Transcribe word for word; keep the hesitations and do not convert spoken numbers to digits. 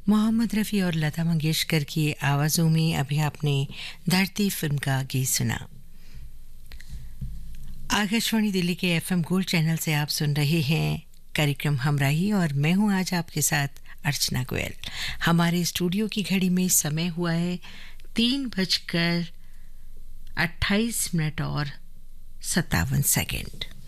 मोहम्मद रफ़ी और लता मंगेशकर की आवाज़ों में अभी आपने धरती फिल्म का गीत सुना। आकाशवाणी दिल्ली के एफएम गोल्ड चैनल से आप सुन रहे हैं कार्यक्रम हमराही और मैं हूं आज आपके साथ अर्चना गोयल। हमारे स्टूडियो की घड़ी में समय हुआ है तीन बजकर अट्ठाईस मिनट और सत्तावन सेकेंड।